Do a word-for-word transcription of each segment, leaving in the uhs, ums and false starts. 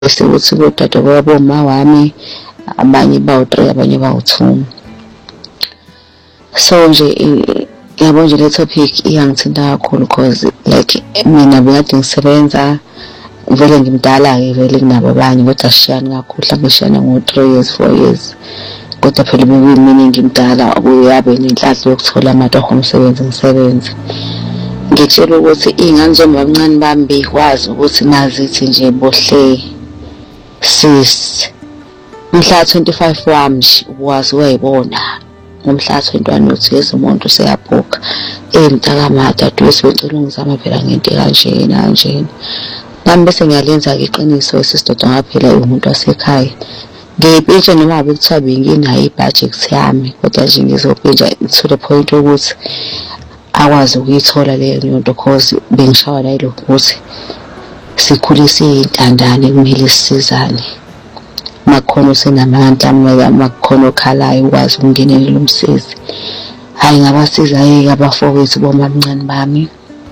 bese ukuthi kodade kwabo ma wami abanye bawu three abanye bawu two. So nje yabo nje le topic iyangithinta kakhulu because like mina bekade ngisebenza vele ngimdala ke vele kunabo abanye kodwa sishiyana kakhulu mhlawumbe sishiyana ngo three years four years kodwa phela mina ngimdala uyabe nenhlanhla yokuthola amatoho omsebenzi ngisebenze. Ngitshela ukuthi ingane njengoba abancane bami bekwazi ukuthi nazithi nje bohle sis mhla twenty-five wami nje ukwazi wayibona ngomhla twenty-one uthi umuntu useyabhuka emntakamada adwesi becela ungizama phela ngento kanjena kanjena. Nami bese ngiyalenza ke iqiniso esisidoda ngaphela umuntu wasekhaya ngiyiphintsha noma ngabe kuthiwa benginayo ibudget yami kodwa nje ngizophintsha to the point ukuthi akwazi ukuyithola leyo nto cause bengishawa la lokho ukuthi sikhulise intandane kumele sisizane. Makhono senamandla makhono okhalayo ukwazi ukungenelela umsizi. Hayi ngabasiza yeke abafowethu bomamncane bami.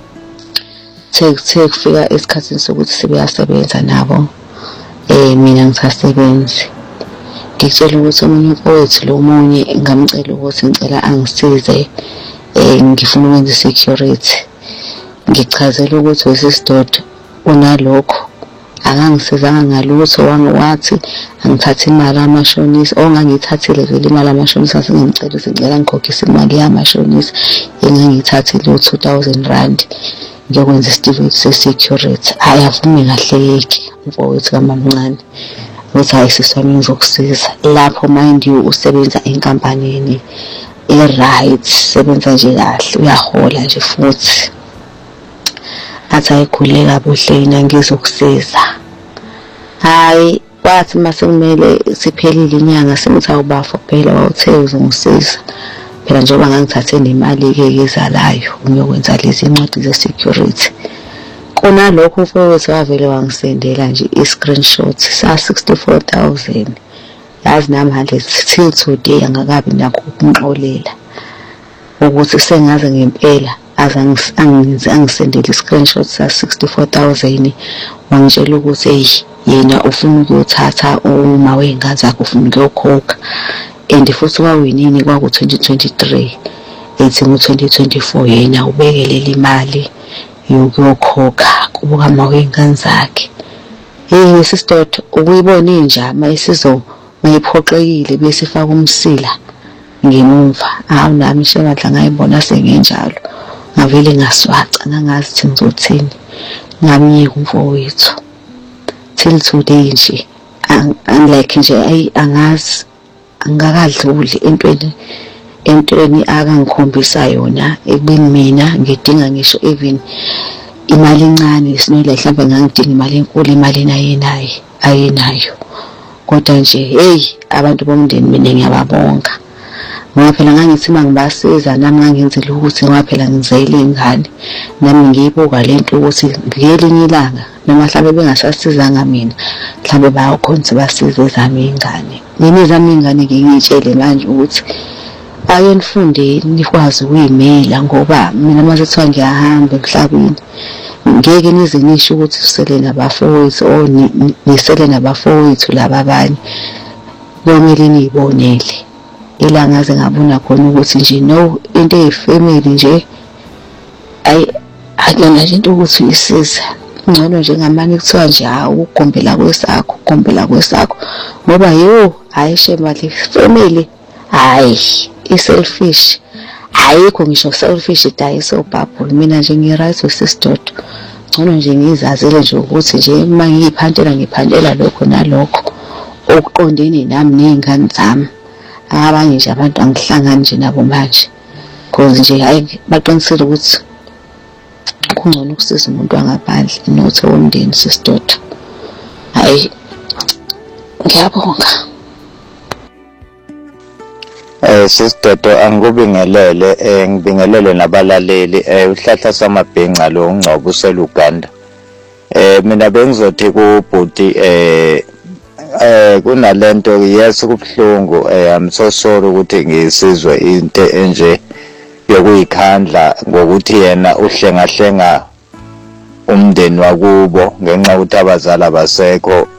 Take take fika esikhathini sokuthi sibeyasebenza nabo. Eh mina ngisasebenzi. Ngicela ukuthi umuntu mfowethu lo munye ngamcela ukuthi ngicela angisize eh ngifuna ukwenza security. Ngichazela ukuthi wesisidoda unalokho akangisizanga ngalutho wangiwathi angithatha imali amashonisa ongangithathile vele imali amashonisa sengicela singicela ngikhokhise imali yamashonisa engangithathile two thousand rand ngiyokwenza isitifiketi se-security. Ayavumi kahleki mfowethu kamamncane ukuthi hayi sisami ngizokusiza lapho mind you usebenza enkampanini e-right sebenza nje kahle uyahola nje futhi athi ayikhuleka buhlena ngizokusiza. Hayi wathi mase kumele siphelile inyanga simuthi awubafa phela wawuthe uzongisiza phela njengoba ngangithathe nemali ke ezalayo ngiyokwenza lezi incwadi ze-security. Kunalokho mfowethu wavele wangisendela nje i-screenshot sa sixty-four thousand yazi nami handle till today angakabi nakho ukunxolela ukuthi sengaze ngempela angisendele i-screenshot sa sixty-four thousand wangitshela ukuthi hey yena ufuna ukuyothatha uma wengane zakho ufuna ukuyokhokha and futhi kwawinini kwaku twenty twenty-three ethi ngo twenty twenty-four yena ubekelela imali yokuyokhokha kubuka ma wengane zakhe. Hey sister ukuyibona injama isizo mayiphoxekile bese ifaka umsila ngemuva awu nami shemadla ngayibona sengenjalo ngavele ngaswaca ngangazi thi ngizothini ngamyeka umfowethu till today nje unlike nje ay angazi angakadluli entweni entweni akangikhombisa yona ekubeni mina ngidinga ngisho even imali encane sinola mhlawumbe ngangidinga imali enkulu imali naye naye ayinayo kodwa nje hey abantu bomndeni mina ngiyababonga ngoba phela ngangithi mangibasiza nami ngangenzela ukuthi ngoba phela ngizeyile ingane nami ngiyibuka lento ukuthi ngelinye ilanga noma mhlawumbe bengasasizanga mina mhlawumbe bayakhonza basize zami ingane. Mina zami ingane ngiyitshele manje ukuthi ayonifundeni nikwazi ukuyimela ngoba mina mase kuthiwa ngiyahamba emhlabeni ngeke nize nisho ukuthi usele nabafowethu o nisele nabafowethu laba abanye bomele niyibonele ilangaze ngabona khona ukuthi nje no into eyifamily nje ay akuyona nje into ukuthi isiza ngcono njengamanje kuthiwa nje hawu ugombela kwesakho ugombela kwesakho ngoba yo ayishe mali family hayi i-selfish ayikho ngisho selfish idayiso bubble. Mina nje ngi-right wesisidoda ngcono nje ngizazele nje ukuthi nje uma ngiyiphantela ngiphantela lokho nalokho okuqondene nami nezingane zami. Abanye nje abantu angihlangani nje nabo manje cause nje hayi baqinisile ukuthi kungcono ukusiza umuntu wangaphandle not owomndeni sisidoda. Hayi ngiyabonga. Eh sisidodo angikubingelele eh ngibingelele nabalaleli eh uhlahla samabhenca lo ungcobo usela Uganda. Eh mina bengizothi kubhuti eh eh kunalento yes kubhlungu eh I'm so sorry ukuthi ngisizwe into enje yokuyikhandla ngokuthi yena uhlengahlenga umndeni wakubo ngenxa ukuthi abazali abasekho